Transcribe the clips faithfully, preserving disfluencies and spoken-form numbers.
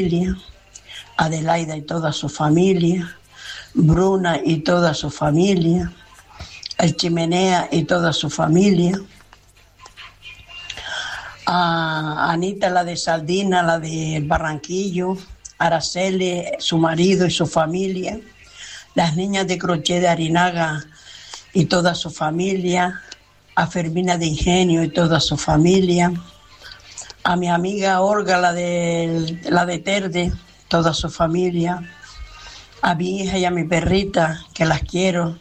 Adelaida y toda su familia, Bruna y toda su familia, el Chimenea y toda su familia, a Anita, la de Saldina, la de Barranquillo, Araceli, su marido y su familia, las niñas de crochet de Arinaga y toda su familia, a Fermina de Ingenio y toda su familia, a mi amiga Olga, la de, la de Terde, toda su familia, a mi hija y a mi perrita, que las quiero,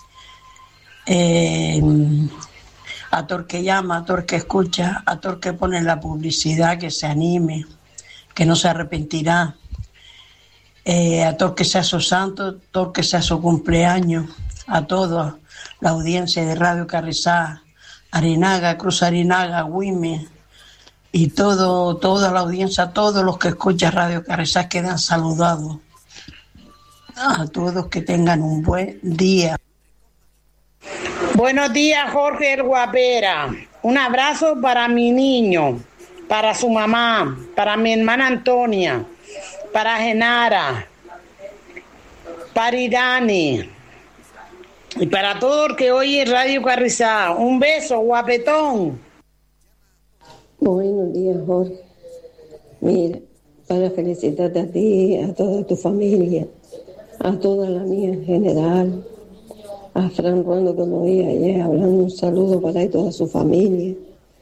eh, a todo el que llama, a todo el que escucha, a todo el que pone la publicidad, que se anime, que no se arrepentirá, eh, a todo el que sea su santo, todo el que sea su cumpleaños, a toda la audiencia de Radio Carrizal, Arinaga, Cruz Arinaga, Güime, y todo, toda la audiencia, todos los que escuchan Radio Carrizal quedan saludados. A todos que tengan un buen día. Buenos días, Jorge el Guapera. Un abrazo para mi niño, para su mamá, para mi hermana Antonia, para Genara, para Irani y para todo el que oye Radio Carrizal. Un beso, guapetón. Buenos días, Jorge. Mira, para felicitarte a ti, a toda tu familia, a toda la mía en general, a Fran Ruando que me oía ayer hablando, un saludo para él y toda su familia.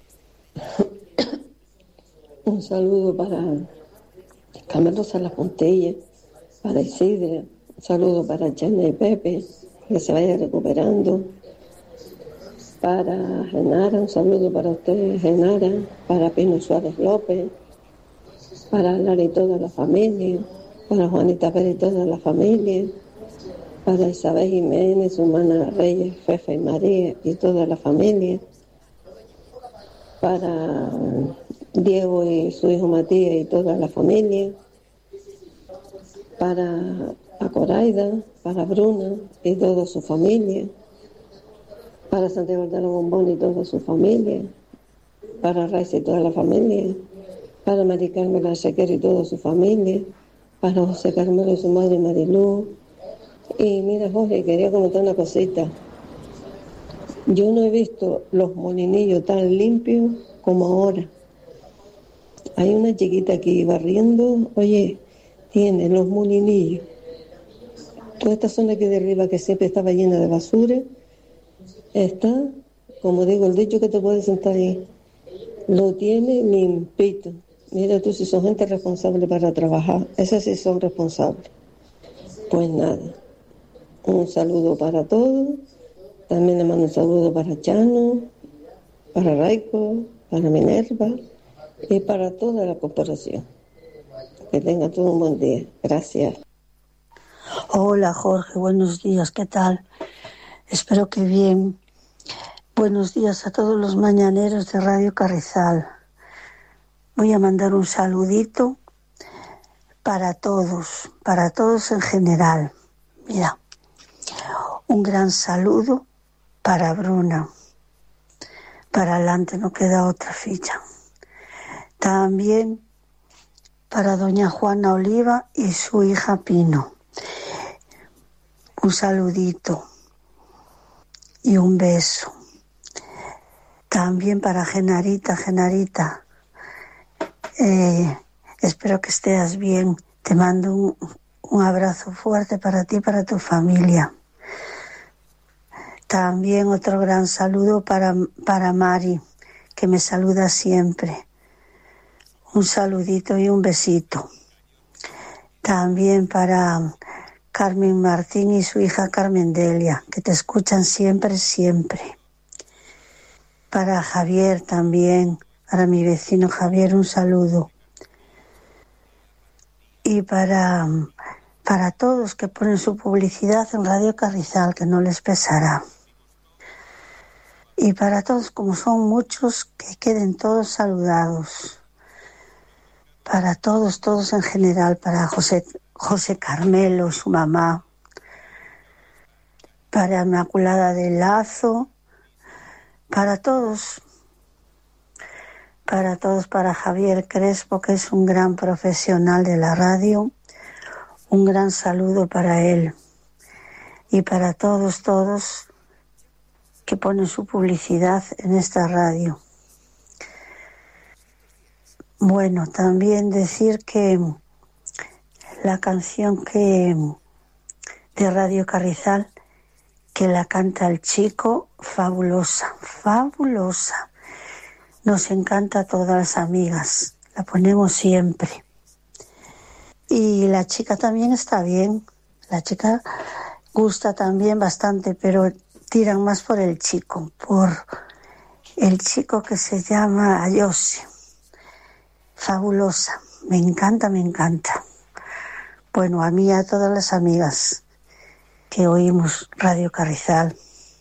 Un saludo para Carmelo Salas Puntilla, para Isidra, un saludo para Chana y Pepe, que se vaya recuperando. Para Genara, un saludo para usted, Genara, para Pino Suárez López, para Lara y toda la familia, para Juanita Pérez y toda la familia, para Isabel Jiménez, su hermana Reyes, Fefe y María y toda la familia, para Diego y su hijo Matías y toda la familia, para Acoraida, para Bruna y toda su familia, para Santiago de los Bombón y toda su familia, para Raiza y toda la familia, para Mari Carmen Lasequer y toda su familia, para José Carmelo y su madre Marilú. Y mira, Jorge, quería comentar una cosita. Yo no he visto los molinillos tan limpios como ahora. Hay una chiquita aquí barriendo, oye, tiene los molinillos. Toda esta zona aquí de arriba que siempre estaba llena de basura, está, como digo, el dicho que te puedes sentar ahí, lo tiene limpito. Mira tú si son gente responsable para trabajar, esas sí son responsables. Pues nada, un saludo para todos, también le mando un saludo para Chano, para Raico, para Minerva y para toda la corporación. Que tengan todo un buen día. Gracias. Hola Jorge, buenos días, ¿qué tal? Espero que bien. Buenos días a todos los mañaneros de Radio Carrizal. Voy a mandar un saludito para todos, para todos en general. Mira, un gran saludo para Bruna. Para adelante no queda otra ficha. También para doña Juana Oliva y su hija Pino. Un saludito y un beso. También para Genarita, Genarita. Eh, espero que estés bien. Te mando un, un abrazo fuerte para ti y para tu familia. También otro gran saludo para, para Mari, que me saluda siempre. Un saludito y un besito. También para Carmen Martín y su hija Carmen Delia, que te escuchan siempre, siempre. Para Javier también, para mi vecino Javier, un saludo. Y para, para todos que ponen su publicidad en Radio Carrizal, que no les pesará. Y para todos, como son muchos, que queden todos saludados. Para todos, todos en general, para José, José Carmelo, su mamá, para Inmaculada del Lazo, para todos, para todos, para Javier Crespo, que es un gran profesional de la radio. Un gran saludo para él. Y para todos, todos que ponen su publicidad en esta radio. Bueno, también decir que la canción que de Radio Carrizal, que la canta el chico, fabulosa, fabulosa. Nos encanta a todas las amigas, la ponemos siempre. Y la chica también está bien, la chica gusta también bastante, pero tiran más por el chico, por el chico que se llama Ayose. Fabulosa, me encanta, me encanta. Bueno, a mí y a todas las amigas que oímos Radio Carrizal.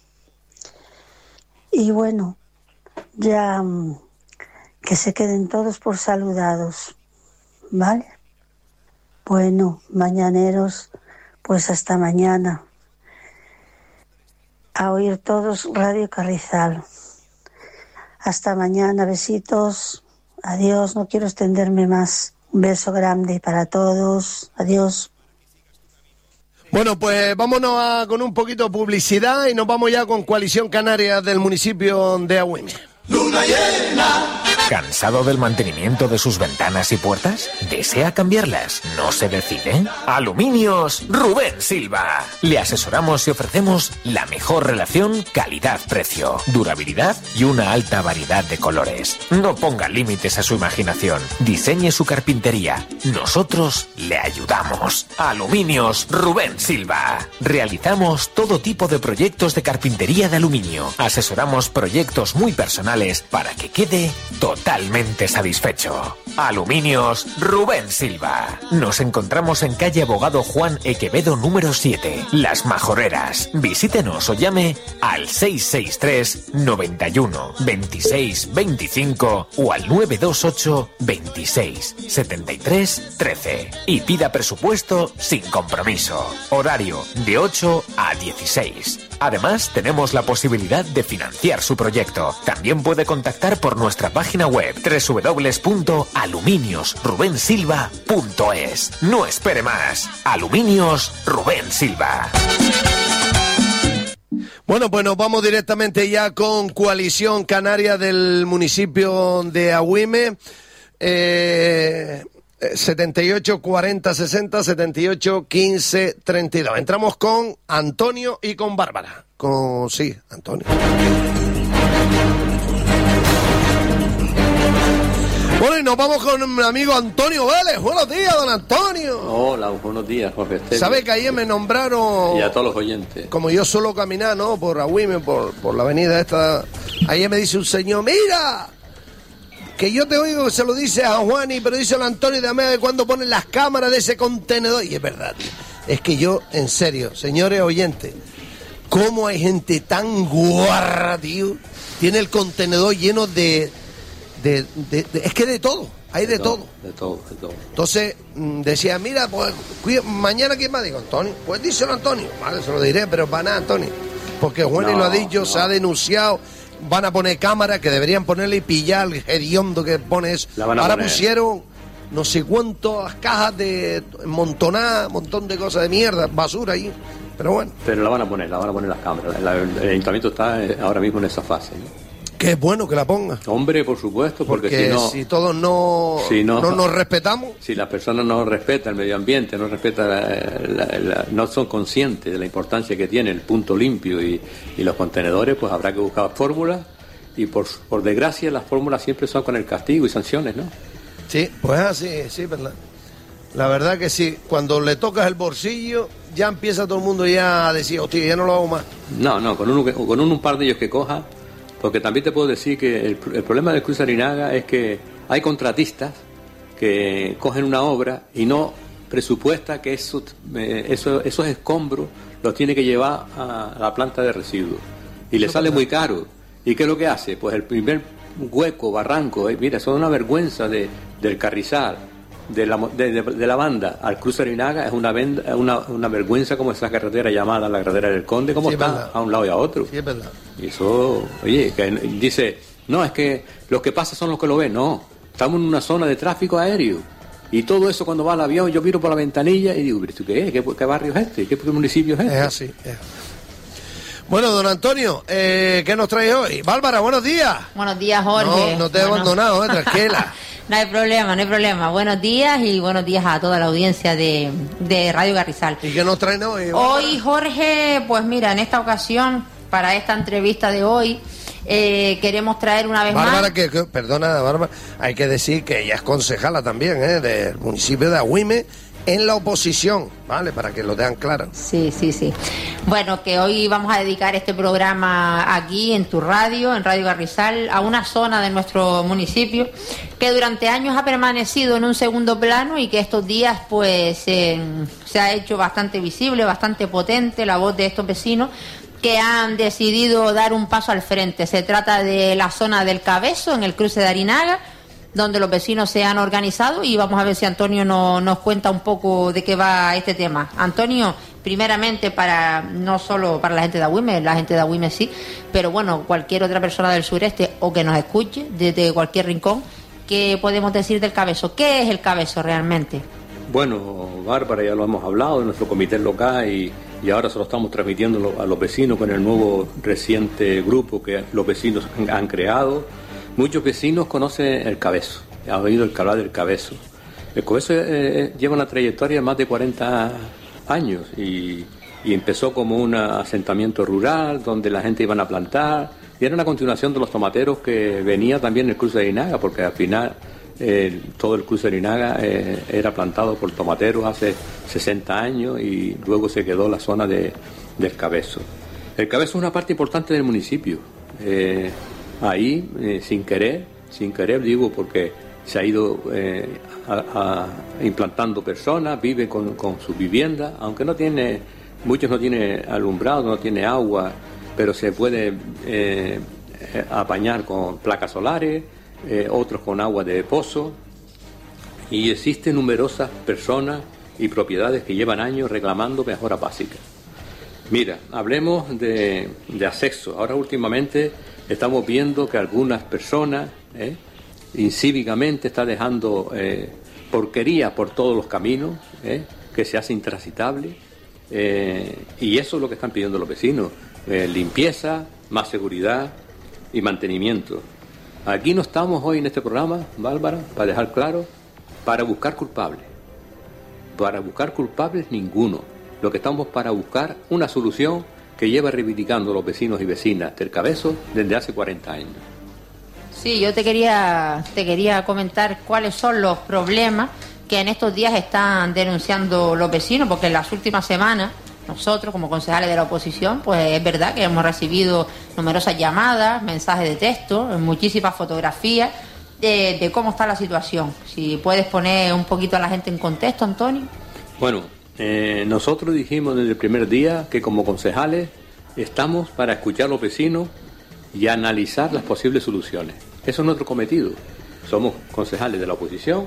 Y bueno, ya que se queden todos por saludados, ¿vale? Bueno, mañaneros, pues hasta mañana. A oír todos Radio Carrizal. Hasta mañana, besitos. Adiós, no quiero extenderme más. Un beso grande para todos. Adiós. Bueno, pues vámonos a, con un poquito de publicidad y nos vamos ya con Coalición Canaria del municipio de Agüime. Luna llena. ¿Cansado del mantenimiento de sus ventanas y puertas? ¿Desea cambiarlas? ¿No se decide? Aluminios Rubén Silva. Le asesoramos y ofrecemos la mejor relación calidad-precio, durabilidad y una alta variedad de colores. No ponga límites a su imaginación. Diseñe su carpintería. Nosotros le ayudamos. Aluminios Rubén Silva. Realizamos todo tipo de proyectos de carpintería de aluminio. Asesoramos proyectos muy personales para que quede totalmente satisfecho. Aluminios Rubén Silva. Nos encontramos en calle Abogado Juan Equevedo número siete, Las Majoreras. Visítenos o llame al seis seis tres, noventa y uno, veintiséis, veinticinco o al nueve dos ocho, veintiséis, setenta y tres, trece y pida presupuesto sin compromiso. Horario de ocho a dieciséis. Además, tenemos la posibilidad de financiar su proyecto. También puede contactar por nuestra página web doble u doble u doble u punto aluminios rubén silva punto es. No espere más. Aluminios Rubén Silva. Bueno, pues nos vamos directamente ya con Coalición Canaria del municipio de Agüime. Eh... setenta y ocho, cuarenta, sesenta, setenta y ocho, quince, treinta y dos. Entramos con Antonio y con Bárbara. Con, sí, Antonio. Bueno, y nos vamos con mi amigo Antonio Vélez. Buenos días, don Antonio. Hola, buenos días, Jorge Esteban. ¿Sabe que ayer me nombraron? Y a todos los oyentes. Como yo suelo caminar, ¿no? Por Agüime, por, por la avenida esta. Ayer me dice un señor, mira, que yo te oigo que se lo dice a Juani, pero dice a Antonio de Amea de cuando ponen las cámaras de ese contenedor. Y es verdad, tío. Es que yo, en serio, señores oyentes, ¿cómo hay gente tan guarra, tío? Tiene el contenedor lleno de... de, de, de es que de todo, hay de, de todo, todo. De todo, de todo. Entonces, decía, mira, pues, cuida, mañana ¿quién más? Digo, Antonio. Pues díselo Antonio. Vale, se lo diré, pero para nada, Antonio. Porque Juani no, lo ha dicho, no. Se ha denunciado... Van a poner cámaras que deberían ponerle y pillar el hediondo que pone eso. Ahora poner. Pusieron no sé cuántas cajas de montonadas, montón de cosas de mierda, basura ahí. Pero bueno. Pero la van a poner, la van a poner las cámaras. El, el ayuntamiento está ahora mismo en esa fase, ¿no? Que es bueno que la ponga. Hombre, por supuesto, porque, porque si no... si todos no, si no, no nos respetamos... Si las personas no respetan el medio ambiente, no respetan la, la, la, no son conscientes de la importancia que tiene el punto limpio y, y los contenedores, pues habrá que buscar fórmulas y por, por desgracia las fórmulas siempre son con el castigo y sanciones, ¿no? Sí, pues así, sí, verdad. La verdad que sí, cuando le tocas el bolsillo ya empieza todo el mundo ya a decir, hostia, ya no lo hago más. No, no, con un, con un, un par de ellos que coja... Porque también te puedo decir que el, el problema del Cruce Arinaga es que hay contratistas que cogen una obra y no presupuesta que eso, eh, eso, esos escombros los tiene que llevar a, a la planta de residuos. Y le sale muy caro. ¿Y qué es lo que hace? Pues el primer hueco, barranco, eh, mira, son una vergüenza de, del Carrizal, de la, de, de, de la banda al Cruce Arinaga, es una, venda, una, una vergüenza como esa carretera llamada la carretera del Conde, como sí, está a un lado y a otro. Sí, es verdad. Y eso, oye, que dice, No, es que los que pasan son los que lo ven. No, estamos en una zona de tráfico aéreo. Y todo eso cuando va el avión, yo miro por la ventanilla y digo, ¿pero esto qué es? ¿Qué, qué barrio es este? ¿Qué, qué municipio es este? Es así, es. Bueno, don Antonio, eh, ¿qué nos trae hoy? Bárbara, buenos días. Buenos días, Jorge. No, no te he bueno. abandonado, eh, tranquila. No hay problema, no hay problema. Buenos días y buenos días a toda la audiencia de, de Radio Carrizal. ¿Y qué nos traen hoy? Hoy, Jorge, pues mira, en esta ocasión, para esta entrevista de hoy, eh, queremos traer una vez Bárbara, más... que, que, perdona, Bárbara, hay que decir que ella es concejala también, ¿eh? Del municipio de Agüime, en la oposición, ¿vale? Para que lo tengan claro. Sí, sí, sí. Bueno, que hoy vamos a dedicar este programa aquí en tu radio, en Radio Carrizal, a una zona de nuestro municipio que durante años ha permanecido en un segundo plano y que estos días pues eh, se ha hecho bastante visible, bastante potente la voz de estos vecinos que han decidido dar un paso al frente. Se trata de la zona del Cabezo, en el cruce de Arinaga, donde los vecinos se han organizado y vamos a ver si Antonio no, nos cuenta un poco de qué va este tema. Antonio, primeramente para no solo para la gente de Agüime, la gente de Agüime sí, pero bueno, cualquier otra persona del sureste o que nos escuche desde cualquier rincón, ¿qué podemos decir del Cabezo? ¿Qué es el Cabezo realmente? Bueno, Bárbara, ya lo hemos hablado de nuestro comité local y, y ahora se lo estamos transmitiendo a los vecinos con el nuevo reciente grupo que los vecinos han, han creado. Muchos vecinos conocen el Cabezo, han oído el hablar del Cabezo. El Cabezo eh, lleva una trayectoria de más de cuarenta años y, y empezó como un asentamiento rural donde la gente iban a plantar y era una continuación de los tomateros que venía también en el cruce de Arinaga, porque al final eh, todo el cruce de Arinaga eh, era plantado por tomateros hace sesenta años y luego se quedó la zona de, del Cabezo. El Cabezo es una parte importante del municipio. Eh, Ahí, eh, sin querer, sin querer digo porque se ha ido eh, a, a, implantando personas, vive con, con su vivienda, aunque no tiene, muchos no tienen alumbrado, no tiene agua, pero se puede eh, apañar con placas solares, eh, otros con agua de pozo, y existen numerosas personas y propiedades que llevan años reclamando mejoras básicas. Mira, hablemos de, de acceso. Ahora últimamente estamos viendo que algunas personas eh, incívicamente están dejando eh, porquería por todos los caminos, eh, que se hace intransitable, eh, y eso es lo que están pidiendo los vecinos, eh, limpieza, más seguridad y mantenimiento. Aquí no estamos hoy en este programa, Bárbara, para dejar claro, para buscar culpables. Para buscar culpables ninguno. Lo que estamos para buscar una solución que lleva reivindicando los vecinos y vecinas del Cabezo desde hace cuarenta años. Sí, yo te quería, te quería comentar cuáles son los problemas que en estos días están denunciando los vecinos, porque en las últimas semanas nosotros como concejales de la oposición, pues es verdad que hemos recibido numerosas llamadas, mensajes de texto, muchísimas fotografías de, de cómo está la situación. Si puedes poner un poquito a la gente en contexto, Antonio. Bueno, Eh, nosotros dijimos desde el primer día que como concejales estamos para escuchar a los vecinos y analizar las posibles soluciones. Eso es nuestro cometido. Somos concejales de la oposición,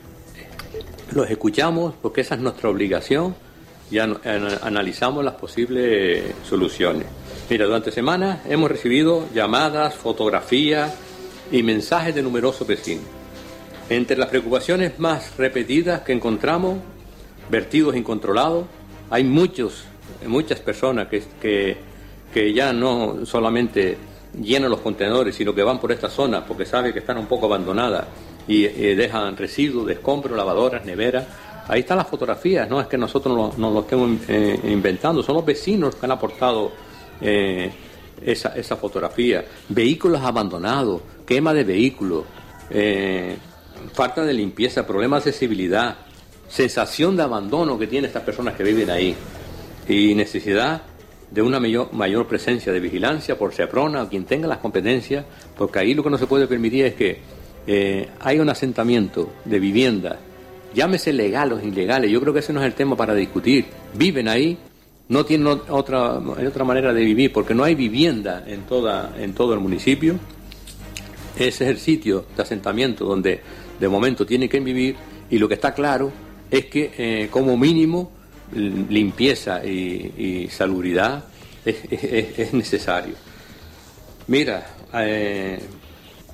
los escuchamos porque esa es nuestra obligación y an- an- analizamos las posibles soluciones. Mira, durante semanas hemos recibido llamadas, fotografías y mensajes de numerosos vecinos. Entre las preocupaciones más repetidas que encontramos, vertidos incontrolados, hay muchos, muchas personas que, que, que ya no solamente llenan los contenedores, sino que van por esta zona porque saben que están un poco abandonadas y eh, dejan residuos de escombros, lavadoras, neveras. Ahí están las fotografías, no es que nosotros no, no lo estemos eh, inventando, son los vecinos que han aportado eh, esa, esa fotografía. Vehículos abandonados, quema de vehículos, eh, falta de limpieza, problemas de accesibilidad, sensación de abandono que tienen estas personas que viven ahí y necesidad de una mayor, mayor presencia de vigilancia por SEPRONA o quien tenga las competencias, porque ahí lo que no se puede permitir es que eh, haya un asentamiento de viviendas, llámese legales o ilegales, yo creo que ese no es el tema para discutir, viven ahí, no tienen otra, otra manera de vivir porque no hay vivienda en, toda, en todo el municipio. Ese es el sitio de asentamiento donde de momento tienen que vivir y lo que está claro es que eh, como mínimo limpieza y, y salubridad es, es, es necesario. Mira, eh,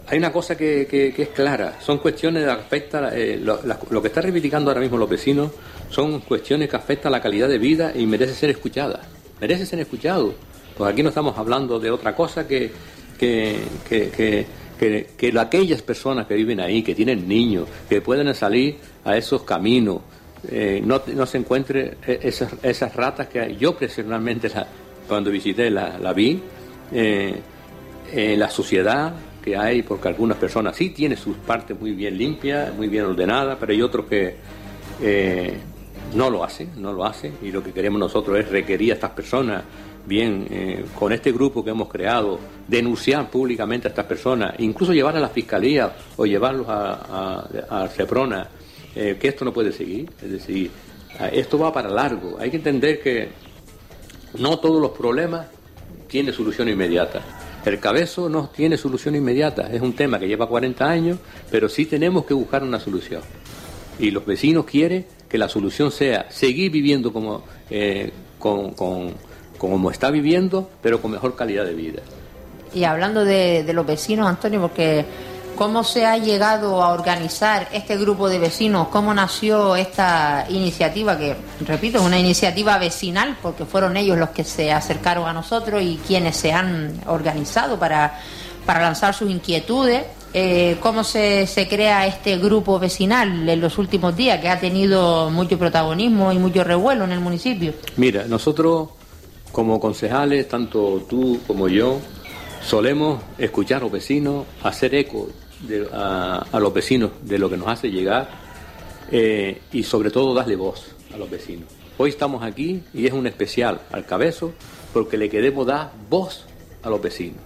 hay una cosa que, que, que es clara, son cuestiones que afectan, eh, lo, la, lo que están reivindicando ahora mismo los vecinos son cuestiones que afectan la calidad de vida y merece ser escuchadas, merece ser escuchado, pues aquí no estamos hablando de otra cosa que, que, que, que, que, que aquellas personas que viven ahí, que tienen niños, que pueden salir a esos caminos, eh, no, no se encuentren esas, esas ratas que yo personalmente la, cuando visité la, la vi, eh, en la sociedad que hay, porque algunas personas sí tienen sus partes muy bien limpias, muy bien ordenadas, pero hay otros que eh, no lo hacen, no lo hacen, y lo que queremos nosotros es requerir a estas personas, bien, eh, con este grupo que hemos creado, denunciar públicamente a estas personas, incluso llevar a la fiscalía o llevarlos a, a, a Seprona, eh, que esto no puede seguir, es decir, esto va para largo. Hay que entender que no todos los problemas tienen solución inmediata. El Cabezo no tiene solución inmediata, es un tema que lleva cuarenta años, pero sí tenemos que buscar una solución. Y los vecinos quieren que la solución sea seguir viviendo como, eh, con, con, como está viviendo, pero con mejor calidad de vida. Y hablando de, de los vecinos, Antonio, porque ¿cómo se ha llegado a organizar este grupo de vecinos? ¿Cómo nació esta iniciativa? Que, repito, es una iniciativa vecinal, porque fueron ellos los que se acercaron a nosotros y quienes se han organizado para, para lanzar sus inquietudes. Eh, ¿Cómo se, se crea este grupo vecinal en los últimos días, que ha tenido mucho protagonismo y mucho revuelo en el municipio? Mira, nosotros como concejales, tanto tú como yo, solemos escuchar a los vecinos, hacer eco de, a, a los vecinos de lo que nos hace llegar, eh, y sobre todo darle voz a los vecinos. Hoy estamos aquí y es un especial al Cabezo porque le queremos dar voz a los vecinos.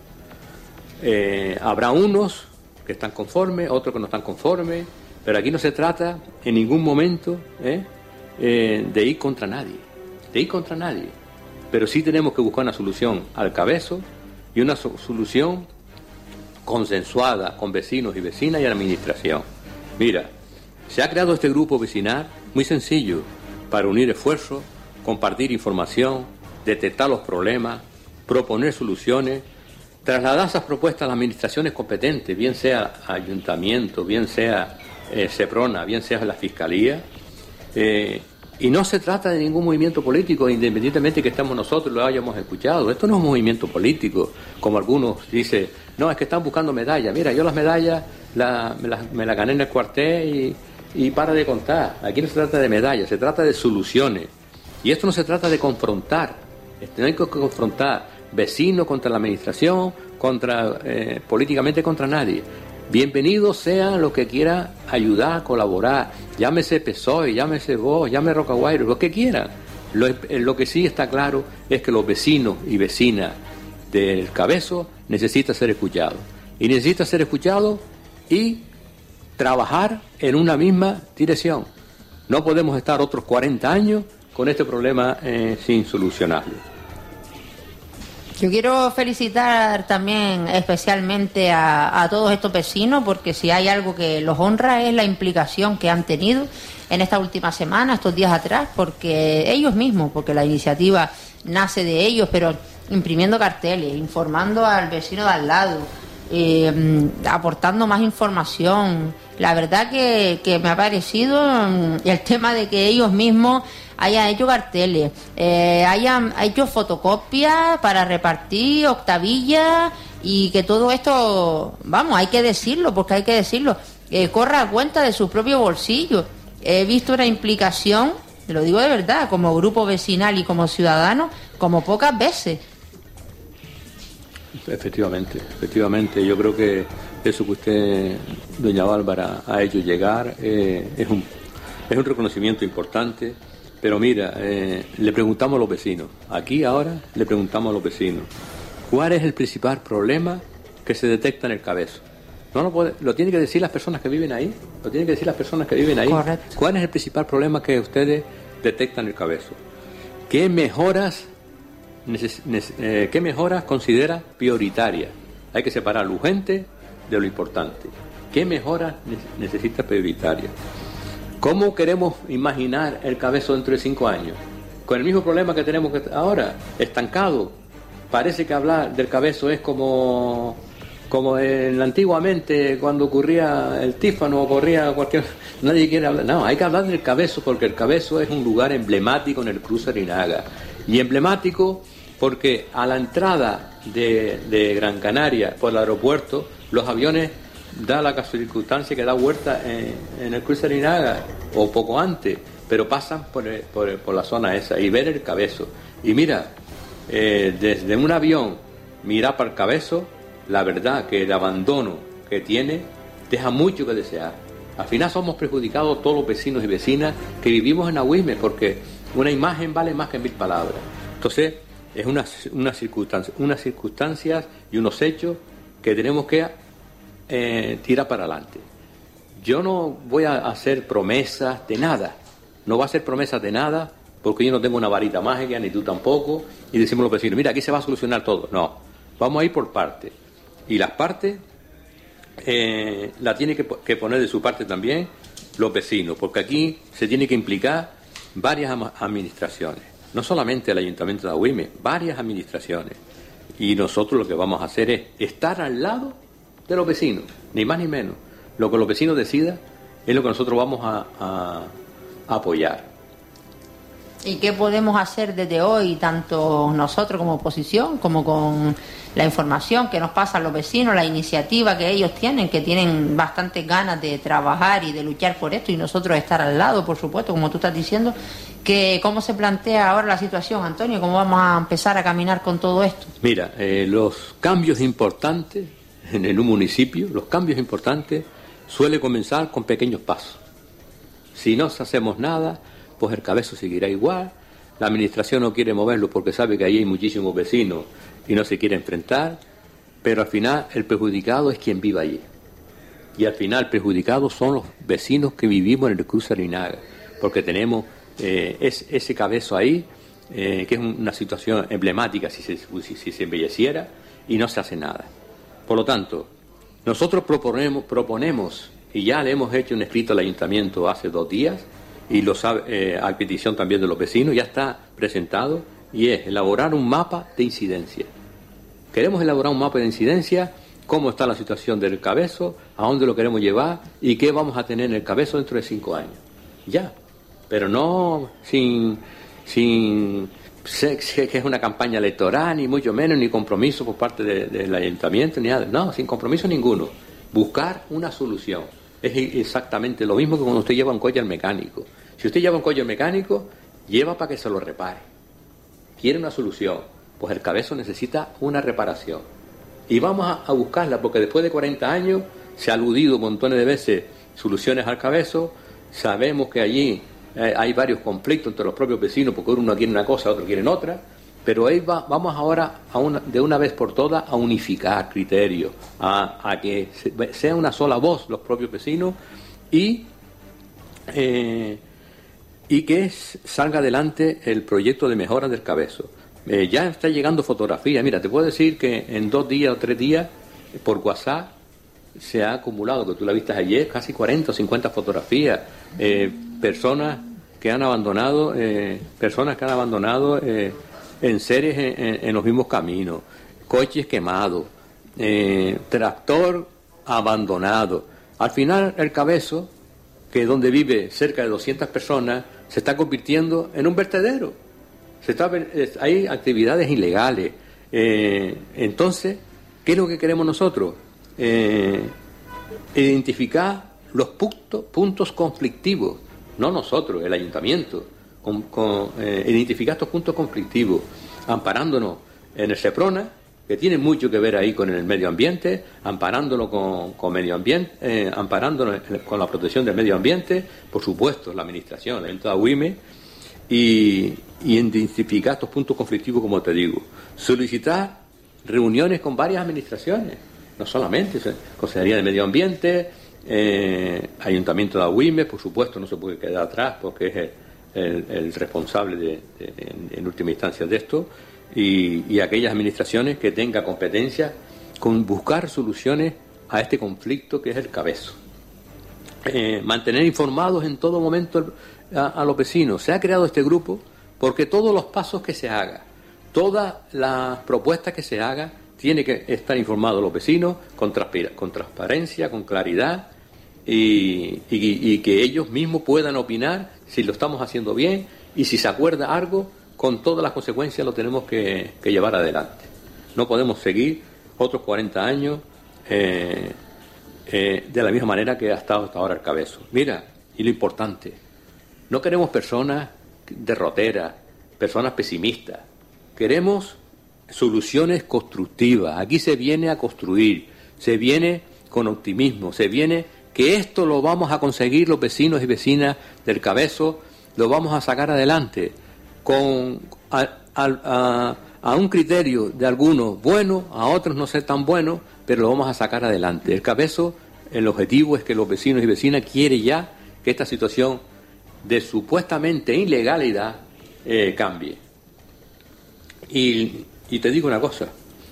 Eh, habrá unos que están conformes, otros que no están conformes, pero aquí no se trata en ningún momento eh, eh, de ir contra nadie, de ir contra nadie, pero sí tenemos que buscar una solución al Cabezo y una so- solución consensuada con vecinos y vecinas y administración. Mira, se ha creado este grupo vecinal muy sencillo para unir esfuerzos, compartir información, detectar los problemas, proponer soluciones, trasladar esas propuestas a las administraciones competentes, bien sea ayuntamiento, bien sea eh, Seprona, bien sea la Fiscalía, eh, y no se trata de ningún movimiento político, independientemente que estemos nosotros lo hayamos escuchado. Esto no es un movimiento político, como algunos dicen, no, es que están buscando medallas. Mira, yo las medallas la, me las me la gané en el cuartel y, y para de contar. Aquí no se trata de medallas, se trata de soluciones. Y esto no se trata de confrontar, no hay que confrontar vecinos contra la administración, contra eh, políticamente contra nadie. Bienvenidos sean los que quieran ayudar, colaborar, llámese P S O E, llámese vos, llámese Rocaguayro, lo que quieran. Lo, lo que sí está claro es que los vecinos y vecinas del Cabezo necesitan ser escuchados. Y necesitan ser escuchados y trabajar en una misma dirección. No podemos estar otros cuarenta años con este problema eh, sin solucionarlo. Yo quiero felicitar también especialmente a, a todos estos vecinos, porque si hay algo que los honra es la implicación que han tenido en esta última semana, estos días atrás, porque ellos mismos, porque la iniciativa nace de ellos, pero imprimiendo carteles, informando al vecino de al lado, eh, aportando más información. La verdad que, que me ha parecido el tema de que ellos mismos hayan hecho carteles, eh, hayan hecho fotocopias para repartir, octavillas, y que todo esto, vamos, hay que decirlo, porque hay que decirlo, eh, corra a cuenta de sus propios bolsillos. He visto una implicación, lo digo de verdad, como grupo vecinal y como ciudadano, como pocas veces. Efectivamente, efectivamente, yo creo que eso que usted, doña Bárbara, ha hecho llegar eh, es un es un reconocimiento importante. Pero mira, eh, le preguntamos a los vecinos, aquí ahora le preguntamos a los vecinos, ¿cuál es el principal problema que se detecta en el Cabezo? No lo puede, lo tienen que decir las personas que viven ahí, lo tienen que decir las personas que viven ahí. Correcto. ¿Cuál es el principal problema que ustedes detectan en el Cabezo? ¿Qué mejoras, neces, neces, eh, qué mejoras considera prioritarias? Hay que separar lo urgente de lo importante. ¿Qué mejoras necesita prioritaria? ¿Cómo queremos imaginar el Cabezo dentro de cinco años? Con el mismo problema que tenemos ahora, estancado. Parece que hablar del Cabezo es como, como en, antiguamente cuando ocurría el tífano, ocurría cualquier... Nadie quiere hablar. No, hay que hablar del Cabezo, porque el Cabezo es un lugar emblemático en el cruce Arinaga. Y emblemático porque a la entrada de, de Gran Canaria por el aeropuerto, los aviones da la circunstancia que da vuelta en, en el cruce Arinaga, o poco antes, pero pasan por, el, por, el, por la zona esa y ver el Cabezo. Y mira, eh, desde un avión mirar para el Cabezo, la verdad que el abandono que tiene deja mucho que desear. Al final somos perjudicados todos los vecinos y vecinas que vivimos en Agüime, porque una imagen vale más que mil palabras. Entonces, es una, una circunstancia, unas circunstancias y unos hechos que tenemos que eh, tirar para adelante. Yo no voy a hacer promesas de nada, no voy a hacer promesas de nada, porque yo no tengo una varita mágica, ni tú tampoco, y decimos a los vecinos, mira, aquí se va a solucionar todo. No, vamos a ir por partes. Y las partes eh, la tiene que, que poner de su parte también los vecinos, porque aquí se tiene que implicar varias administraciones, no solamente el Ayuntamiento de Agüime, varias administraciones. Y nosotros lo que vamos a hacer es estar al lado de los vecinos, ni más ni menos. Lo que los vecinos decidan es lo que nosotros vamos a, a, a apoyar. ¿Y qué podemos hacer desde hoy, tanto nosotros como oposición, como con la información que nos pasan los vecinos, la iniciativa que ellos tienen, que tienen bastantes ganas de trabajar y de luchar por esto, y nosotros estar al lado, por supuesto, como tú estás diciendo, que cómo se plantea ahora la situación, Antonio, cómo vamos a empezar a caminar con todo esto? Mira, eh, los cambios importantes en un municipio, los cambios importantes suelen comenzar con pequeños pasos. Si no hacemos nada, pues el Cabezo seguirá igual, la administración no quiere moverlo porque sabe que allí hay muchísimos vecinos y no se quiere enfrentar, pero al final el perjudicado es quien vive allí. Y al final perjudicados son los vecinos que vivimos en el cruce Arinaga, porque tenemos eh, es, ese Cabezo ahí, eh, que es una situación emblemática si se, si, si se embelleciera, y no se hace nada. Por lo tanto, nosotros proponemos, proponemos, y ya le hemos hecho un escrito al ayuntamiento hace dos días, y lo sabe, eh, a petición también de los vecinos, ya está presentado, y es elaborar un mapa de incidencia. Queremos elaborar un mapa de incidencia, cómo está la situación del Cabezo, a dónde lo queremos llevar y qué vamos a tener en el Cabezo dentro de cinco años. Ya, pero no sin, sin sé que es una campaña electoral, ni mucho menos, ni compromiso por parte de, del ayuntamiento, ni nada. No, sin compromiso ninguno. Buscar una solución. Es exactamente lo mismo que cuando usted lleva un coche al mecánico. Si usted lleva un coche al mecánico, lleva para que se lo repare. Quiere una solución. Pues el Cabezo necesita una reparación. Y vamos a, a buscarla, porque después de cuarenta años se ha aludido montones de veces soluciones al Cabezo. Sabemos que allí eh, hay varios conflictos entre los propios vecinos, porque uno quiere una cosa, otro quiere otra. Pero ahí va, vamos ahora a una, de una vez por todas a unificar criterios, a, a que se, sea una sola voz los propios vecinos y, eh, y que salga adelante el proyecto de mejora del Cabezo. Eh, ya está llegando fotografía. Mira, te puedo decir que en dos días o tres días por WhatsApp se ha acumulado, que tú la viste ayer, casi cuarenta o cincuenta fotografías, eh, personas que han abandonado, eh, personas que han abandonado eh, en series en, en, en los mismos caminos, coches quemados, eh, tractor abandonado. Al final el Cabezo, que es donde vive cerca de doscientas personas, se está convirtiendo en un vertedero. Se está, hay actividades ilegales. Eh, entonces, ¿qué es lo que queremos nosotros? Eh, identificar los puntos, puntos conflictivos, no nosotros, el ayuntamiento, con, con, eh, identificar estos puntos conflictivos, amparándonos en el SEPRONA, que tiene mucho que ver ahí con el medio ambiente, amparándonos con, con medio ambiente, eh, amparándonos con la protección del medio ambiente, por supuesto, la administración, el Agüime, y, y identificar estos puntos conflictivos, como te digo. Solicitar reuniones con varias administraciones, no solamente Consejería de Medio Ambiente, eh, Ayuntamiento de Agüime, por supuesto, no se puede quedar atrás porque es el, el, el responsable de, de, en, en última instancia de esto, y, y aquellas administraciones que tengan competencia con buscar soluciones a este conflicto que es el Cabezo. Eh, mantener informados en todo momento a, a los vecinos. Se ha creado este grupo porque todos los pasos que se hagan, todas las propuestas que se hagan, tiene que estar informados los vecinos con, transpira, con transparencia, con claridad y, y, y que ellos mismos puedan opinar si lo estamos haciendo bien y si se acuerda algo, con todas las consecuencias lo tenemos que, que llevar adelante. No podemos seguir otros cuarenta años eh, eh, de la misma manera que ha estado hasta ahora el Cabezo. Mira, y lo importante, no queremos personas derroteras, personas pesimistas. Queremos soluciones constructivas. Aquí se viene a construir, se viene con optimismo, se viene que esto lo vamos a conseguir los vecinos y vecinas del Cabezo, lo vamos a sacar adelante con a, a, a, a un criterio de algunos bueno, a otros no ser tan bueno, pero lo vamos a sacar adelante. El Cabezo, el objetivo es que los vecinos y vecinas quieren ya que esta situación de supuestamente ilegalidad eh, cambie. Y, y te digo una cosa,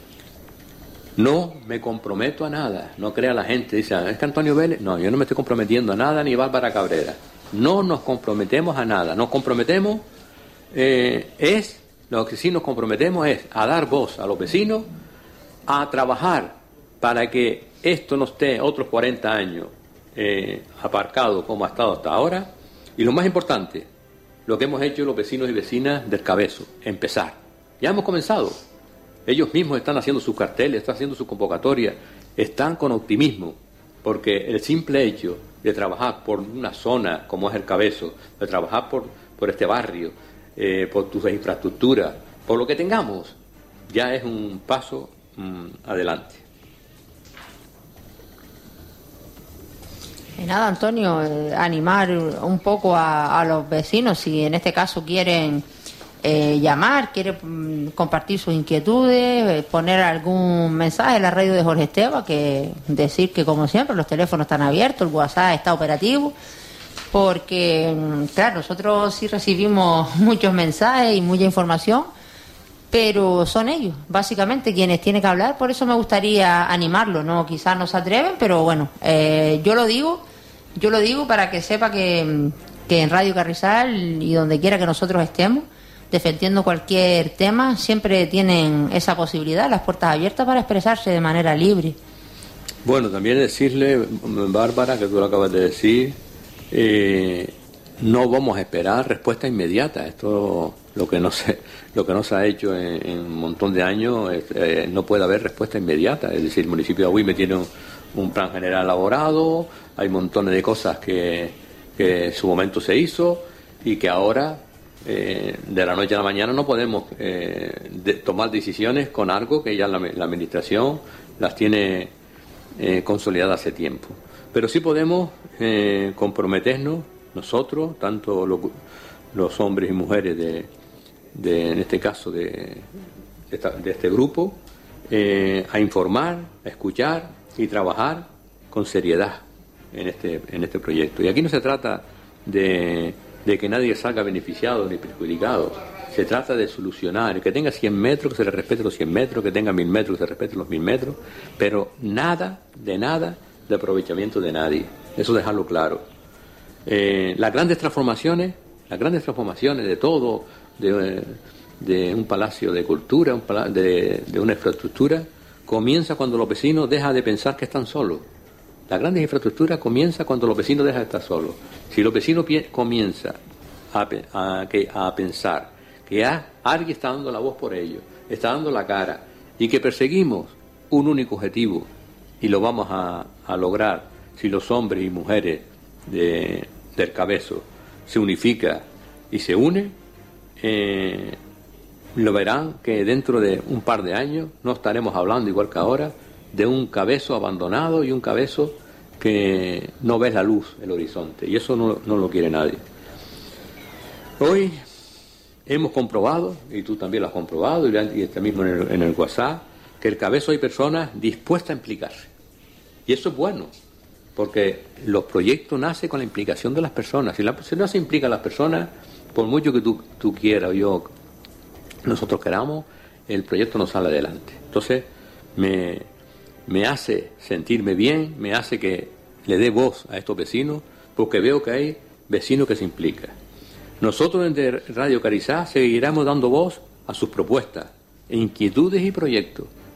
no me comprometo a nada, no crea la gente, dice, ¿es que Antonio Vélez? No, yo no me estoy comprometiendo a nada, ni Bárbara Cabrera. No nos comprometemos a nada, nos comprometemos, eh, es, lo que sí nos comprometemos es a dar voz a los vecinos, a trabajar para que esto no esté otros cuarenta años eh, aparcado como ha estado hasta ahora, y lo más importante, lo que hemos hecho los vecinos y vecinas del Cabezo, empezar. Ya hemos comenzado. Ellos mismos están haciendo sus carteles, están haciendo sus convocatorias, están con optimismo, porque el simple hecho de trabajar por una zona como es el Cabezo, de trabajar por, por este barrio, eh, por tus infraestructuras, por lo que tengamos, ya es un paso mmm, adelante. Y nada, Antonio, eh, animar un poco a, a los vecinos, si en este caso quieren eh, llamar, quieren compartir sus inquietudes, eh, poner algún mensaje en la radio de Jorge Esteban, que decir que como siempre los teléfonos están abiertos, el WhatsApp está operativo, porque claro, nosotros sí recibimos muchos mensajes y mucha información, pero son ellos, básicamente, quienes tienen que hablar. Por eso me gustaría animarlos, ¿no? Quizás no se atreven, pero bueno, eh, yo lo digo, yo lo digo para que sepa que, que en Radio Carrizal y donde quiera que nosotros estemos, defendiendo cualquier tema, siempre tienen esa posibilidad, las puertas abiertas para expresarse de manera libre. Bueno, también decirle, Bárbara, que tú lo acabas de decir, eh, no vamos a esperar respuesta inmediata. Esto lo que no se lo que no se ha hecho en, en un montón de años, es, eh, no puede haber respuesta inmediata. Es decir, el municipio de Agüime tiene un, un plan general elaborado, hay montones de cosas que, que en su momento se hizo y que ahora eh, de la noche a la mañana no podemos eh, de, tomar decisiones con algo que ya la, la administración las tiene eh, consolidadas hace tiempo. Pero sí podemos eh, comprometernos nosotros, tanto los, los hombres y mujeres de, de en este caso de, de, esta, de este grupo, eh, a informar, a escuchar y trabajar con seriedad en este, en este proyecto. Y aquí no se trata de, de que nadie salga beneficiado ni perjudicado, se trata de solucionar. El que tenga cien metros, que se le respete los cien metros, que tenga mil metros, que se respete los mil metros, pero nada, de nada, de aprovechamiento de nadie. Eso dejarlo claro. Eh, las grandes transformaciones, las grandes transformaciones de todo, de, de un palacio de cultura, un pala- de, de una infraestructura, comienza cuando los vecinos dejan de pensar que están solos. Las grandes infraestructuras comienza cuando los vecinos dejan de estar solos. Si los vecinos pi- comienzan a, a, a, a pensar que a, alguien está dando la voz por ellos, está dando la cara, y que perseguimos un único objetivo, y lo vamos a, a lograr si los hombres y mujeres de, del Cabezo se unifica y se une, eh, lo verán que dentro de un par de años no estaremos hablando igual que ahora de un Cabezo abandonado y un Cabezo que no ves la luz, el horizonte, y eso no, no lo quiere nadie. Hoy hemos comprobado, y tú también lo has comprobado, y este mismo en el, en el WhatsApp, que el Cabezo hay personas dispuestas a implicarse, y eso es bueno, porque los proyectos nacen con la implicación de las personas. Si, la, si no se implican las personas, por mucho que tú, tú quieras o yo, nosotros queramos, el proyecto no sale adelante. Entonces, me, me hace sentirme bien, me hace que le dé voz a estos vecinos, porque veo que hay vecinos que se implican. Nosotros desde Radio Carrizal seguiremos dando voz a sus propuestas, inquietudes y proyectos,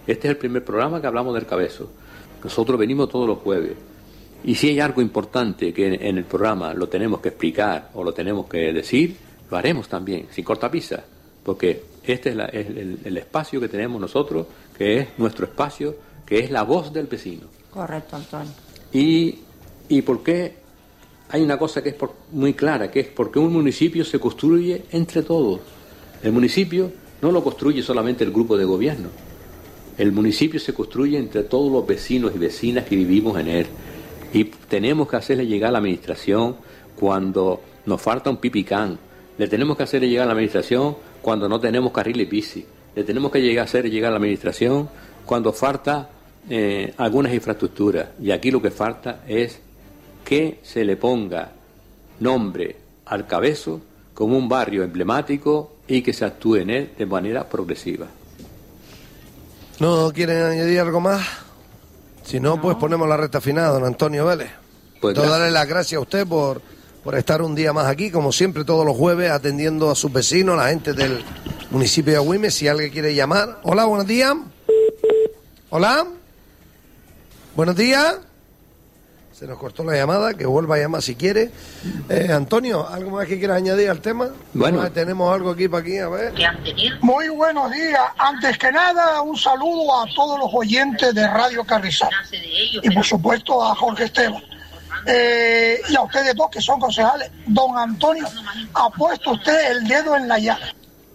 Este es el primer programa que hablamos del Cabezo. Nosotros venimos todos los jueves. Y si hay algo importante que en, en el programa lo tenemos que explicar o lo tenemos que decir, lo haremos también, sin cortapisa. Porque este es, la, es el, el espacio que tenemos nosotros, que es nuestro espacio, que es la voz del vecino. Correcto, Antonio. Y, y por qué hay una cosa que es por, muy clara, que es porque un municipio se construye entre todos. El municipio no lo construye solamente el grupo de gobierno. El municipio se construye entre todos los vecinos y vecinas que vivimos en él. Y tenemos que hacerle llegar a la administración cuando nos falta un pipicán. Le tenemos que hacerle llegar a la administración cuando no tenemos carriles bici. Le tenemos que llegar a hacer llegar a la administración cuando falta eh, algunas infraestructuras. Y aquí lo que falta es que se le ponga nombre al Cabezo como un barrio emblemático y que se actúe en él de manera progresiva. ¿No quieren añadir algo más? Si no, no. pues ponemos la recta final, don Antonio Vélez. Pues Entonces, darle las gracias a usted por, por estar un día más aquí, como siempre, todos los jueves, atendiendo a sus vecinos, la gente del municipio de Agüime. Si alguien quiere llamar. Hola, buenos días. Hola. Buenos días. Se nos cortó la llamada, que vuelva a llamar si quiere. Eh, Antonio, ¿algo más que quieras añadir al tema? Bueno. Tenemos algo aquí para aquí, a ver. Muy buenos días. Antes que nada, un saludo a todos los oyentes de Radio Carrizal. Y por supuesto a Jorge Esteban. Eh, y a ustedes dos que son concejales. Don Antonio, ha puesto usted el dedo en la llaga.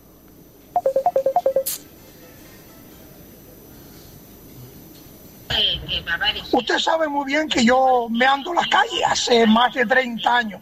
Usted sabe muy bien que yo me ando las calles hace más de treinta años.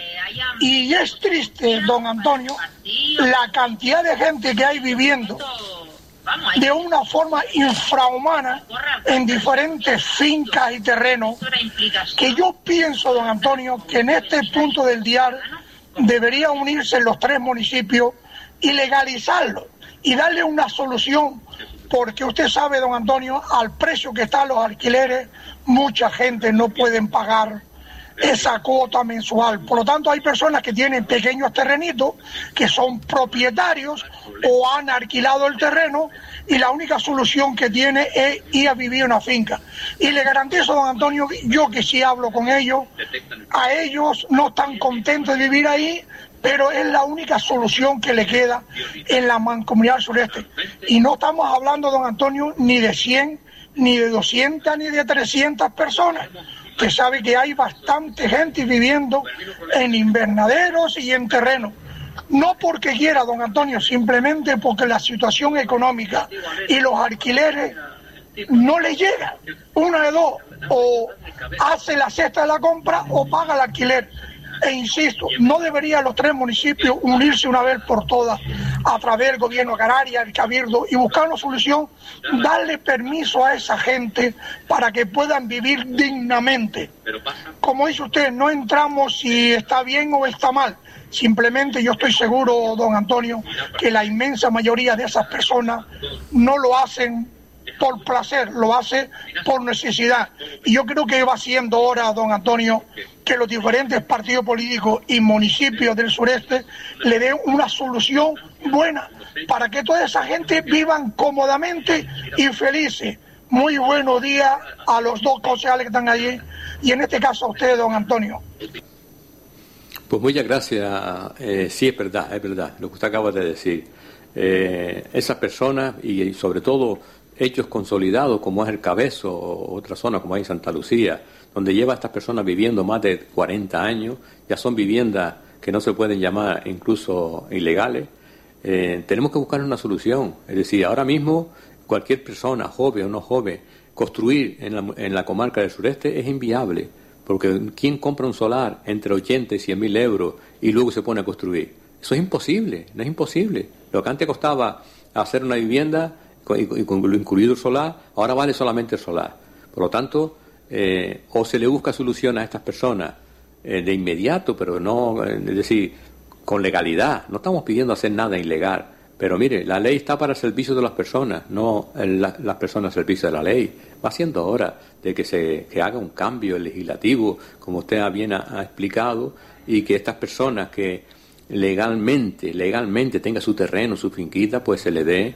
Y es triste, don Antonio, la cantidad de gente que hay viviendo de una forma infrahumana en diferentes fincas y terrenos, que yo pienso, don Antonio, que en este punto del dial debería unirse los tres municipios y legalizarlo y darle una solución. Porque usted sabe, don Antonio, al precio que están los alquileres, mucha gente no pueden pagar esa cuota mensual. Por lo tanto, hay personas que tienen pequeños terrenitos, que son propietarios o han alquilado el terreno, y la única solución que tiene es ir a vivir en una finca. Y le garantizo, don Antonio, yo que sí hablo con ellos, a ellos no están contentos de vivir ahí, pero es la única solución que le queda en la Mancomunidad Sureste. Y no estamos hablando, don Antonio, ni de cien, ni de doscientas, ni de trescientas personas. Usted sabe que hay bastante gente viviendo en invernaderos y en terrenos. No porque quiera, don Antonio, simplemente porque la situación económica y los alquileres no le llega. Una de dos, o hace la cesta de la compra o paga el alquiler. E insisto, no deberían los tres municipios unirse una vez por todas a través del gobierno de Canarias, el Cabildo, y buscar una solución, darle permiso a esa gente para que puedan vivir dignamente. Como dice usted, no entramos si está bien o está mal. Simplemente yo estoy seguro, don Antonio, que la inmensa mayoría de esas personas no lo hacen por placer, lo hace por necesidad. Y yo creo que va siendo hora, don Antonio, que los diferentes partidos políticos y municipios del sureste le den una solución buena para que toda esa gente vivan cómodamente y felices. Muy buenos días a los dos concejales que están allí, y en este caso a usted, don Antonio. Pues muchas gracias. Eh, sí, es verdad, es verdad, lo que usted acaba de decir. Eh, esas personas, y, y sobre todo hechos consolidados como es el Cabezo o otra zona como hay en Santa Lucía, donde lleva a estas personas viviendo más de cuarenta años, ya son viviendas que no se pueden llamar incluso ilegales. Eh, tenemos que buscar una solución. Es decir, ahora mismo cualquier persona, joven o no joven, construir en la, en la comarca del sureste es inviable, porque ¿quién compra un solar entre ochenta y cien mil euros y luego se pone a construir? Eso es imposible, no es imposible. Lo que antes costaba hacer una vivienda y con lo incluido el solar, ahora vale solamente el solar. Por lo tanto, eh, o se le busca solución a estas personas eh, de inmediato, pero no, eh, es decir, con legalidad. No estamos pidiendo hacer nada ilegal, pero mire, la ley está para el servicio de las personas, no el, la, las personas al servicio de la ley. Va siendo hora de que se que haga un cambio legislativo, como usted bien ha, ha explicado, y que estas personas que legalmente, legalmente tengan su terreno, su finquita, pues se le dé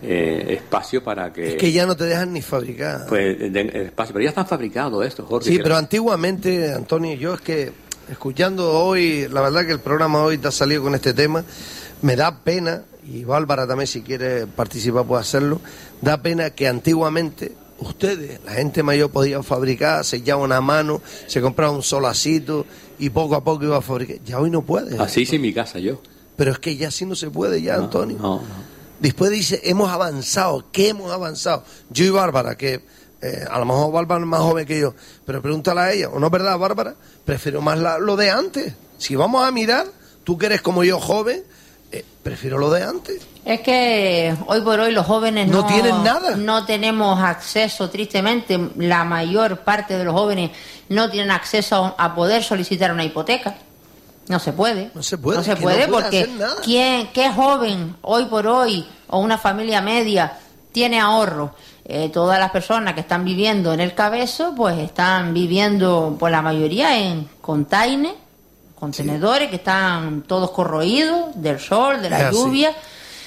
eh, espacio para que... Es que ya no te dejan ni fabricar. Pues de, de espacio, pero ya están fabricados estos, Jorge. Sí, pero antiguamente, Antonio, yo es que escuchando hoy, la verdad que el programa hoy te ha salido con este tema, me da pena, y Bárbara también si quiere participar puede hacerlo, da pena que antiguamente ustedes, la gente mayor, podía fabricar, se echaba una mano, se compraba un solacito y poco a poco iba a fabricar. Ya hoy no puede. Así hice en mi casa yo. Pero es que ya así no se puede ya, no, Antonio. No, no. Después dice, hemos avanzado. ¿Qué hemos avanzado? Yo y Bárbara, que eh, a lo mejor Bárbara es más joven que yo, pero pregúntale a ella, ¿o no es verdad, Bárbara? Prefiero más la, lo de antes. Si vamos a mirar, tú que eres como yo joven, eh, prefiero lo de antes. Es que hoy por hoy los jóvenes no, no tienen nada. No tenemos acceso, tristemente, la mayor parte de los jóvenes no tienen acceso a, a poder solicitar una hipoteca. No se puede. No se puede. No se que puede, no puede porque hacer nada. ¿quién, qué joven hoy por hoy o una familia media tiene ahorro? Eh, todas las personas que están viviendo en el Cabezo, pues están viviendo, pues la mayoría en containers, contenedores, sí, que están todos corroídos del sol, de la es lluvia. Así.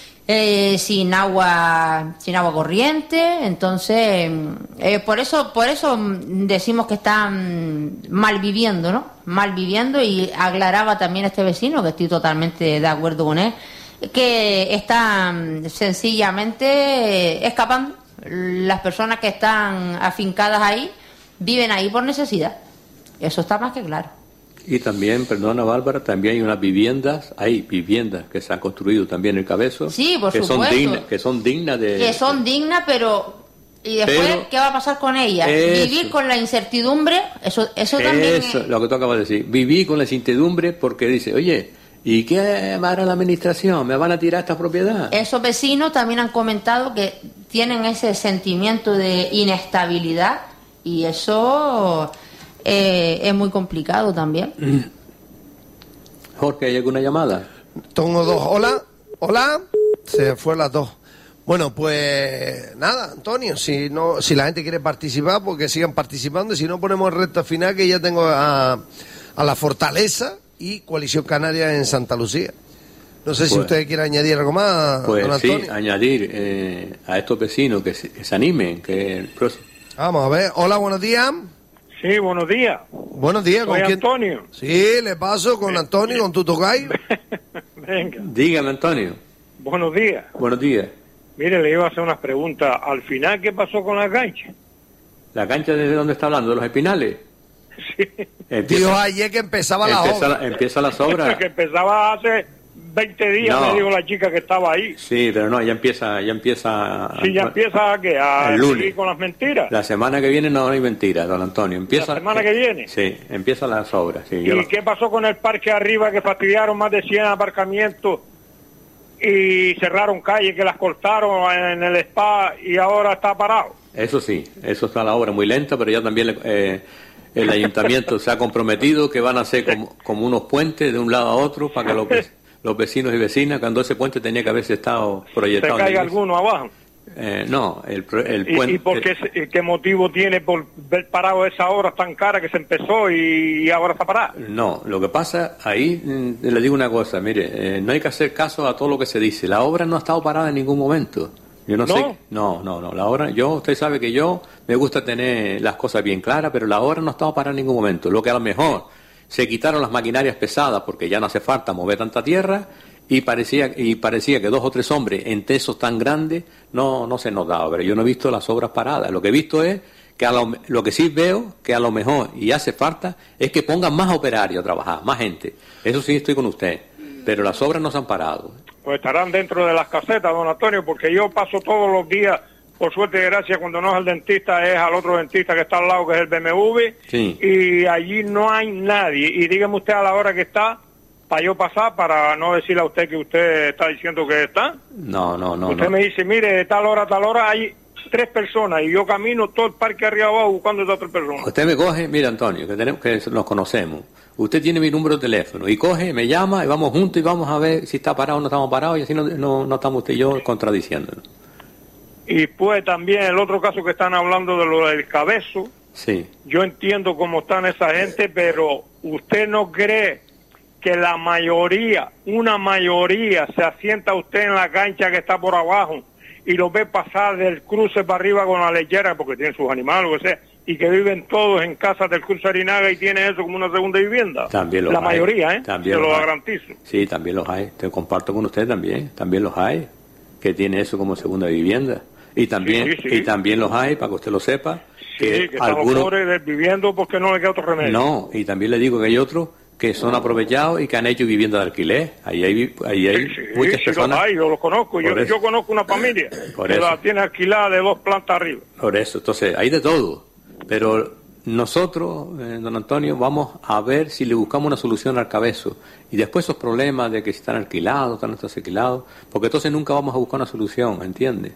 Eh, sin agua sin agua corriente, entonces eh, por eso por eso decimos que están mal viviendo, ¿no? Mal viviendo, y aclaraba también este vecino, que estoy totalmente de acuerdo con él, que están sencillamente escapando. Las personas que están afincadas ahí viven ahí por necesidad. Eso está más que claro. Y también, perdona Bárbara, también hay unas viviendas, hay viviendas que se han construido también en el Cabezo, sí, por que supuesto, son dignas, que son dignas de... Que son dignas, pero... ¿Y después pero, qué va a pasar con ellas? Eso, Vivir con la incertidumbre, eso eso también... Eso, es... lo que tú acabas de decir, vivir con la incertidumbre porque dice, oye, ¿y qué va a la administración? ¿Me van a tirar esta propiedad? Esos vecinos también han comentado que tienen ese sentimiento de inestabilidad, y eso... Eh, es muy complicado también. Jorge, ¿hay alguna llamada? Tengo dos. Hola, hola. Se fue las dos. Bueno, pues nada, Antonio, si no, si la gente quiere participar, pues que sigan participando, y si no ponemos recta final, que ya tengo a, a La Fortaleza y Coalición Canaria en Santa Lucía. No sé pues, si usted quiere añadir algo más, pues don Antonio. Sí, añadir eh, a estos vecinos que se, que se animen, que el próximo... Vamos a ver. Hola, buenos días. Sí, buenos días. Buenos días, ¿con Soy quién? Antonio. Sí, le paso con Antonio, con tu tocayo. Venga. Dígame, Antonio. Buenos días. Buenos días. Mire, le iba a hacer unas preguntas. Al final, ¿qué pasó con la cancha? ¿La cancha desde dónde está hablando? ¿De los Espinales? Sí. Empieza, Dijo ayer que empezaba la empieza, obra. La, empieza las obras. Que empezaba hace veinte días, no. me dijo la chica que estaba ahí. Sí, pero no, ya empieza... Ya empieza sí, ya empieza a, ¿qué? A el lunes. con las mentiras. La semana que viene no hay mentiras, don Antonio. Empieza, ¿La semana que viene? Sí, empiezan las obras. Sí, ¿Y lo... qué pasó con el parque arriba, que fastidiaron más de cien aparcamientos y cerraron calles, que las cortaron en el spa y ahora está parado? Eso sí, eso está la obra muy lenta, pero ya también eh, el ayuntamiento se ha comprometido que van a hacer como, como unos puentes de un lado a otro para que los, los vecinos y vecinas, cuando ese puente tenía que haberse estado proyectado. ¿Se caiga alguno abajo? Eh, no, el, el ¿Y, puente... ¿Y por qué, qué motivo tiene por ver parado esa obra tan cara que se empezó y, y ahora está parada? No, lo que pasa, ahí mm, le digo una cosa, mire, eh, no hay que hacer caso a todo lo que se dice. La obra no ha estado parada en ningún momento. Yo no, ¿No? sé, no, no, no, la obra, yo, usted sabe que yo me gusta tener las cosas bien claras, pero la obra no ha estado parada en ningún momento. Lo que a lo mejor se quitaron las maquinarias pesadas porque ya no hace falta mover tanta tierra, y parecía y parecía que dos o tres hombres en tesos tan grandes no no se nos daba, pero yo no he visto las obras paradas. Lo que he visto es que a lo, lo que sí veo que a lo mejor y hace falta es que pongan más operarios a trabajar, más gente. Eso sí estoy con usted, pero las obras no se han parado. Pues estarán dentro de las casetas, don Antonio, porque yo paso todos los días, por suerte y gracias, cuando no es el dentista, es al otro dentista que está al lado, que es el B M W, sí. Y allí no hay nadie. Y dígame usted a la hora que está, para yo pasar, para no decirle a usted que usted está diciendo que está. No, no, no. Usted no. me dice, mire, de tal hora a tal hora hay tres personas, y yo camino todo el parque arriba abajo buscando a esas tres personas. Usted me coge, mira, Antonio, que tenemos que nos conocemos. Usted tiene mi número de teléfono y coge, me llama y vamos juntos y vamos a ver si está parado o no estamos parados, y así no, no, no estamos usted y yo contradiciéndonos. Y pues también el otro caso que están hablando de lo del Cabezo. Sí. Yo entiendo cómo están esa gente, pero ¿usted no cree que la mayoría, una mayoría, se asienta usted en la cancha que está por abajo y los ves pasar del cruce para arriba con la lechera, porque tienen sus animales, o sea, y que viven todos en casas del cruce Arinaga y tienen eso como una segunda vivienda. También los La hay. mayoría, ¿eh? También Te lo los hay. garantizo. Sí, también los hay. Te comparto con usted también. También los hay que tienen eso como segunda vivienda. Y también, Sí, sí, sí. y también los hay, para que usted lo sepa, Sí, que, que están los algunos... pobres viviendo porque no les queda otro remedio. No, y también le digo que hay otros que son aprovechados y que han hecho vivienda de alquiler. Ahí hay, ahí hay Sí, sí, muchas sí, personas. los hay, yo los conozco. Yo, Por eso. yo conozco una familia Por que eso. la tiene alquilada de dos plantas arriba. Por eso, entonces, hay de todo. Pero nosotros, eh, don Antonio, vamos a ver si le buscamos una solución al cabezo. Y después esos problemas de que si están alquilados, están no están alquilados, porque entonces nunca vamos a buscar una solución, ¿entiende?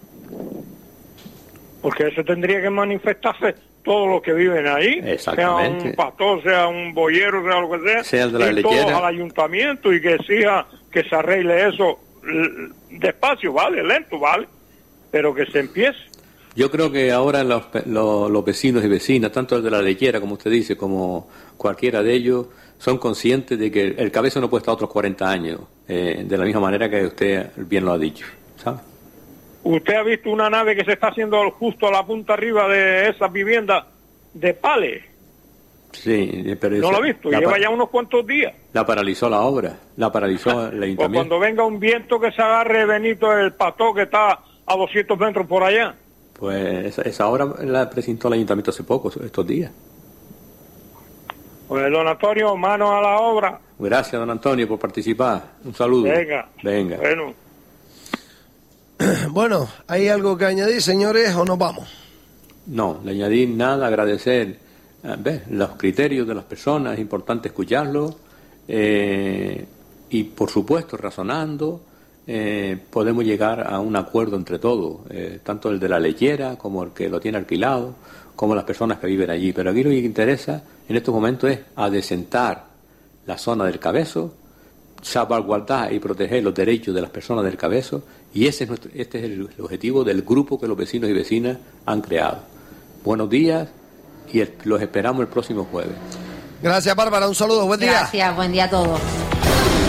Porque eso tendría que manifestarse todos los que viven ahí, Exactamente. sea un pastor, sea un boyero, sea lo que sea, Sea el de la y todos lechera. al ayuntamiento y que exija que se arregle eso l- despacio, vale, lento, vale, pero que se empiece. Yo creo que ahora los, pe- los, los vecinos y vecinas, tanto el de la lechera, como usted dice, como cualquiera de ellos, son conscientes de que el cabezo no puede estar otros cuarenta años, eh, de la misma manera que usted bien lo ha dicho, ¿sabe? ¿Usted ha visto una nave que se está haciendo justo a la punta arriba de esas viviendas de pales? Sí, pero No esa- lo ha visto, la, lleva pa- ya unos cuantos días. la paralizó la obra, la paralizó el Pues ayuntamiento. cuando venga un viento que se agarre Benito el pastor que está a doscientos metros por allá. Pues esa, esa obra la presentó el ayuntamiento hace poco, estos días. Pues don Antonio, manos a la obra. Gracias, don Antonio, por participar. Un saludo. Venga. Venga. Bueno. Bueno, ¿hay algo que añadir, señores, o nos vamos? No, le añadí nada, agradecer eh, ve, los criterios de las personas, es importante escucharlos eh, y, por supuesto, razonando, eh, podemos llegar a un acuerdo entre todos, eh, tanto el de la lechera como el que lo tiene alquilado, como las personas que viven allí. Pero aquí lo que interesa en estos momentos es adecentar la zona del Cabezo, salvaguardar y proteger los derechos de las personas del Cabezo, y ese es nuestro, este es el objetivo del grupo que los vecinos y vecinas han creado. Buenos días y el- los esperamos el próximo jueves. Gracias, Bárbara. Un saludo. Buen día. Gracias, buen día a todos.